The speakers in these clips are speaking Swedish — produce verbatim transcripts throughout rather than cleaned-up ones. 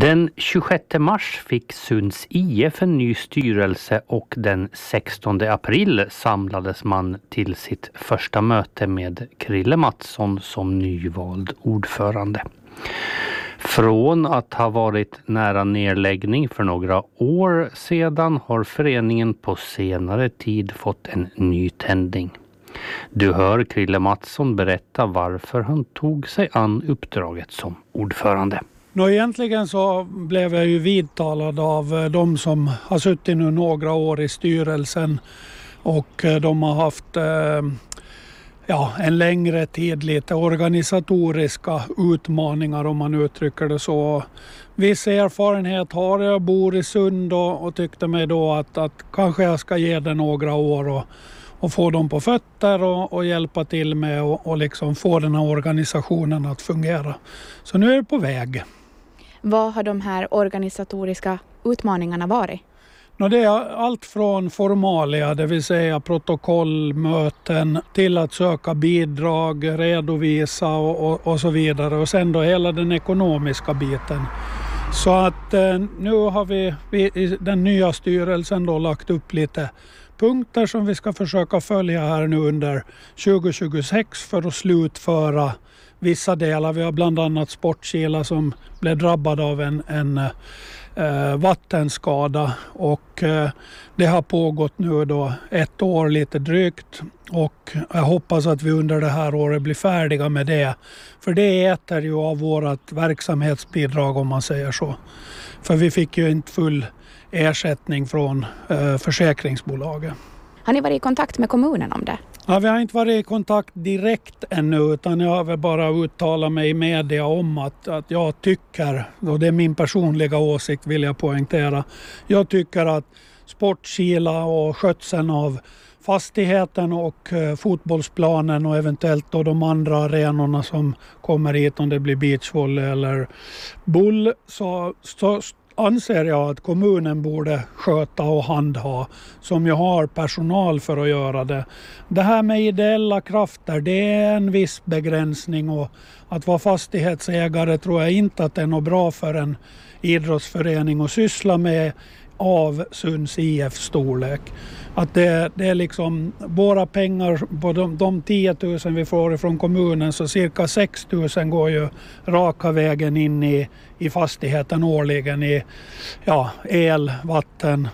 Den tjugosjätte mars fick Sunds I F en ny styrelse och den sextonde april samlades man till sitt första möte med Krille Mattsson som nyvald ordförande. Från att ha varit nära nedläggning för några år sedan har föreningen på senare tid fått en ny tändning. Du hör Krille Mattsson berätta varför han tog sig an uppdraget som ordförande. Nå, egentligen så blev jag ju vidtalad av de som har suttit nu några år i styrelsen och de har haft eh, ja, en längre tid lite organisatoriska utmaningar om man uttrycker det så. Viss erfarenhet har jag, bor i Sund och, och tyckte mig då att, att kanske jag ska ge det några år och, och få dem på fötter och, och hjälpa till med och, och liksom få den här organisationen att fungera. Så nu är det på väg. Vad har de här organisatoriska utmaningarna varit? No, det är allt från formalia, det vill säga protokollmöten, till att söka bidrag, redovisa och, och, och så vidare. Och sen då hela den ekonomiska biten. Så att eh, nu har vi, vi i den nya styrelsen då lagt upp lite punkter som vi ska försöka följa här nu under tjugo tjugosex för att slutföra vissa delar. Vi har bland annat Sportkila som blev drabbad av en, en eh, vattenskada och eh, det har pågått nu då ett år lite drygt och jag hoppas att vi under det här året blir färdiga med det. För det äter ju av vårt verksamhetsbidrag om man säger så. För vi fick ju inte full ersättning från eh, försäkringsbolaget. Har ni varit i kontakt med kommunen om det? Ja, vi har inte varit i kontakt direkt ännu utan jag har väl bara uttalat mig i media om att, att jag tycker, och det är min personliga åsikt vill jag poängtera, jag tycker att Sportkila och skötseln av fastigheten och eh, fotbollsplanen och eventuellt då de andra arenorna som kommer hit om det blir beachvolley eller boll så, så anser jag att kommunen borde sköta och handha som jag har personal för att göra det. Det här med ideella krafter, det är en viss begränsning och att vara fastighetsägare tror jag inte att det är något bra för en idrottsförening att syssla med av Sunds I F storlek. Att det, det är liksom våra pengar på de, de tio tusen vi får från kommunen så cirka sex tusen går ju raka vägen in i, i fastigheten årligen i ja, el, vatten,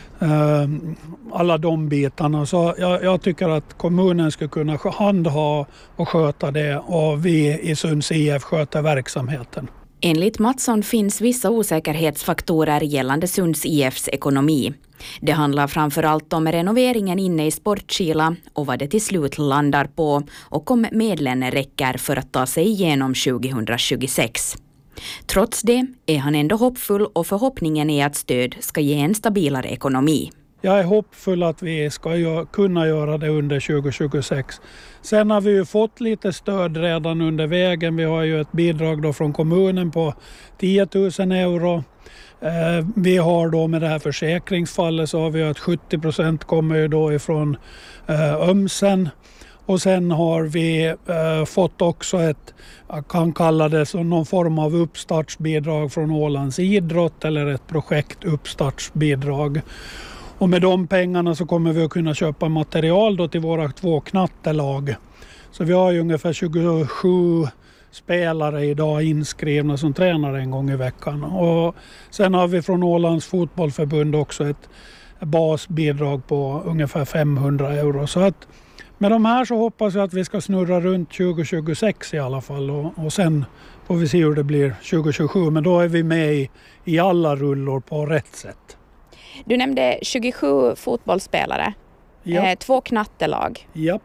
eh, alla de bitarna. Så jag, jag tycker att kommunen ska kunna handha och sköta det och vi i Sunds I F sköter verksamheten. Enligt Mattsson finns vissa osäkerhetsfaktorer gällande Sunds I Fs ekonomi. Det handlar framförallt om renoveringen inne i Sportkila och vad det till slut landar på och om medlen räcker för att ta sig igenom tjugo tjugosex. Trots det är han ändå hoppfull och förhoppningen är att stöd ska ge en stabilare ekonomi. Jag är hoppfull att vi ska ju kunna göra det under tjugo tjugosex. Sen har vi ju fått lite stöd redan under vägen. Vi har ju ett bidrag då från kommunen på tio tusen euro. Eh, vi har då med det här försäkringsfallet så har vi att sjuttio procent kommer ju då ifrån eh, Ömsen. Och sen har vi eh, fått också ett, jag kan kalla det som någon form av uppstartsbidrag från Ålands idrott eller ett projekt uppstartsbidrag. Och med de pengarna så kommer vi att kunna köpa material då till våra två knattelag. Så vi har ju ungefär tjugosju spelare idag inskrivna som tränar en gång i veckan. Och sen har vi från Ålands fotbollförbund också ett basbidrag på ungefär femhundra euro. Så att med de här så hoppas jag att vi ska snurra runt tjugo tjugosex i alla fall. Och, och sen får vi se hur det blir tjugo tjugosju. Men då är vi med i, i alla rullor på rätt sätt. Du nämnde tjugosju fotbollsspelare, Ja. eh, två knattelag. Ja.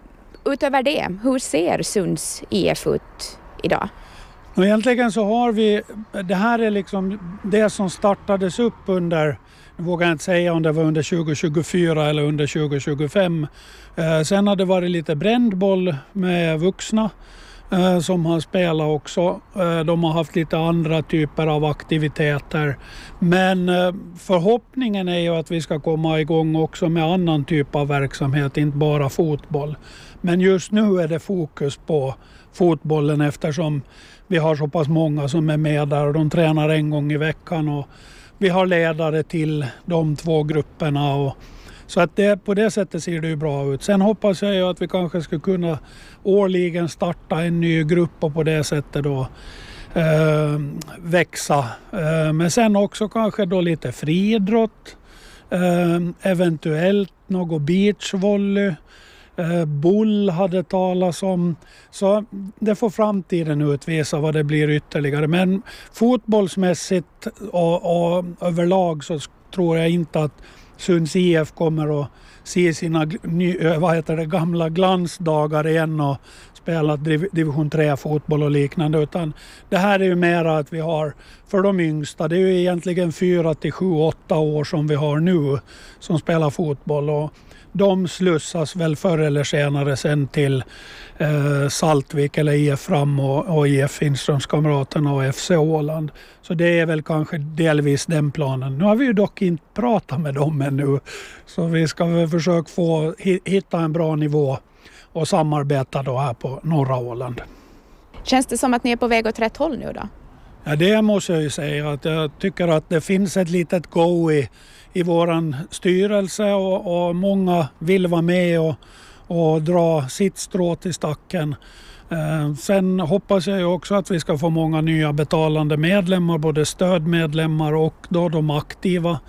Utöver det, hur ser Sunds I F ut idag? Och egentligen så har vi, det här är liksom det som startades upp under, jag vågar inte säga om det var under tjugo tjugofyra eller under tjugo tjugofem. Eh, sen har det varit lite brändboll med vuxna. eh, som har spelat också. Eh, de har haft lite andra typer av aktiviteter. Men eh, förhoppningen är ju att vi ska komma igång också med annan typ av verksamhet, inte bara fotboll. Men just nu är det fokus på fotbollen eftersom vi har så pass många som är med där och de tränar en gång i veckan och vi har ledare till de två grupperna. Och, så att det, på det sättet ser det ju bra ut. Sen hoppas jag ju att vi kanske ska kunna årligen starta en ny grupp och på det sättet då eh, växa. Eh, men sen också kanske då lite friidrott, eh, eventuellt något beachvolley. Bull hade talats om. Så det får framtiden utvisa vad det blir ytterligare. Men fotbollsmässigt och, och överlag så tror jag inte att Sunds I F kommer att se sina vad heter det, gamla glansdagar igen och spela division tre fotboll och liknande. Utan det här är ju mera att vi har för de yngsta. Det är ju egentligen fyra till sju, åtta år som vi har nu som spelar fotboll. Och de slussas väl förr eller senare sen till eh, Saltvik eller I F Fram och, och I F Finströmskamraterna och F C Åland. Så det är väl kanske delvis den planen. Nu har vi ju dock inte pratat med dem ännu. Så vi ska väl försöka få hitta en bra nivå och samarbeta då här på norra Åland. Känns det som att ni är på väg åt rätt håll nu då? Ja, det måste jag ju säga. Att jag tycker att det finns ett litet go i i våran styrelse och, och många vill vara med och, och dra sitt strå till stacken. Eh, sen hoppas jag ju också att vi ska få många nya betalande medlemmar, både stödmedlemmar och då de aktiva.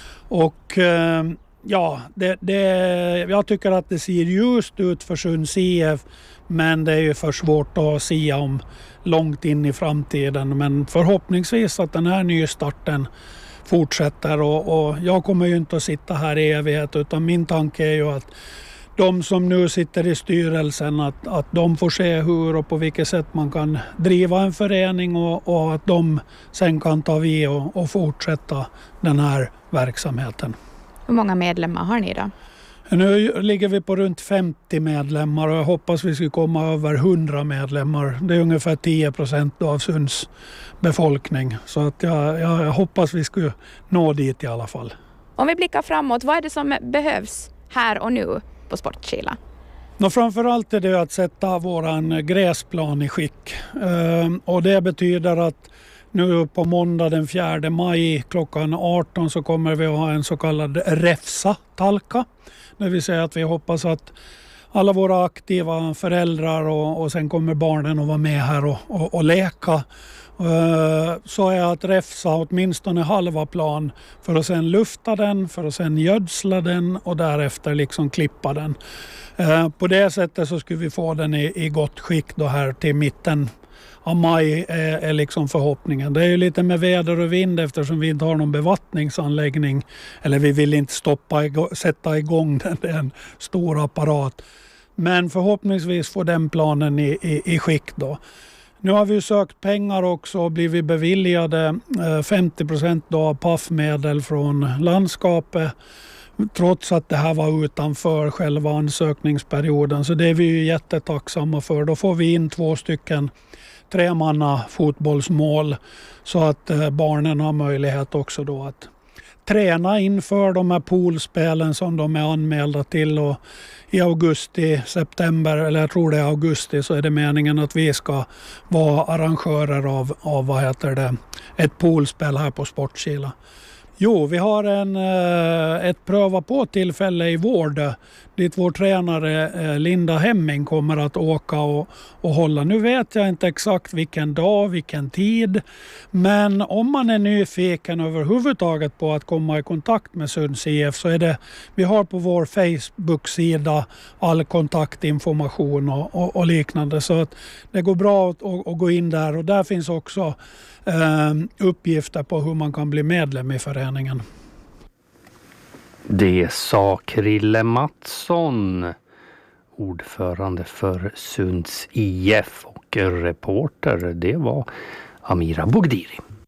Och eh, ja, det, det, jag tycker att det ser ljust ut för Sunds I F, men det är ju för svårt att sia om långt in i framtiden. Men förhoppningsvis att den här nystarten fortsätter och, och jag kommer ju inte att sitta här i evighet utan min tanke är ju att de som nu sitter i styrelsen att, att de får se hur och på vilket sätt man kan driva en förening och, och att de sen kan ta vid och, och fortsätta den här verksamheten. Hur många medlemmar har ni då? Nu ligger vi på runt femtio medlemmar och jag hoppas vi ska komma över hundra medlemmar. Det är ungefär tio procent av Sunds befolkning. Så att jag, jag, jag hoppas vi ska nå dit i alla fall. Om vi blickar framåt, vad är det som behövs här och nu på Sportkila? Nå, framförallt är det att sätta våran gräsplan i skick. Ehm, och det betyder att nu på måndag den fjärde maj klockan arton så kommer vi att ha en så kallad räfsa-talka. Det vill säga att vi hoppas att alla våra aktiva föräldrar och, och sen kommer barnen att vara med här och, och, och leka. Så är att räfsa åtminstone halva plan för att sen lufta den, för att sen gödsla den och därefter liksom klippa den. På det sättet så skulle vi få den i, i gott skick då här till mitten av maj är, är liksom förhoppningen. Det är ju lite med väder och vind eftersom vi inte har någon bevattningsanläggning. Eller vi vill inte stoppa, sätta igång den, det är en stor apparat. Men förhoppningsvis får den planen i, i, i skick då. Nu har vi sökt pengar också och blivit beviljade femtio procent då av P A F-medel från landskapet. Trots att det här var utanför själva ansökningsperioden. Så det är vi ju jättetacksamma för. Då får vi in två stycken tremanna fotbollsmål så att barnen har möjlighet också då att träna inför de här poolspelen som de är anmälda till. Och i augusti, september eller jag tror det är augusti så är det meningen att vi ska vara arrangörer av, av vad heter det, ett poolspel här på Sportkila. Jo, vi har en, ett pröva på tillfälle i Vårdö dit vår tränare Linda Hemming kommer att åka och, och hålla. Nu vet jag inte exakt vilken dag, vilken tid. Men om man är nyfiken överhuvudtaget på att komma i kontakt med Sunds I F så är det, vi har på vår Facebook-sida all kontaktinformation och, och, och liknande. Så att det går bra att, att, att gå in där och där finns också eh, uppgifter på hur man kan bli medlem i föreningen. Det sa Krille Mattsson, ordförande för Sunds I F och reporter. Det var Amira Bogdiri.